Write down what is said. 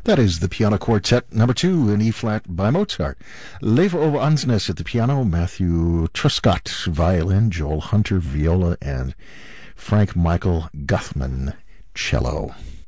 That is the Piano Quartet number 2 in E-flat by Mozart. Leif Ove Andsnes at the piano, Matthew Truscott violin, Joel Hunter viola, and Frank Michael Guthman cello.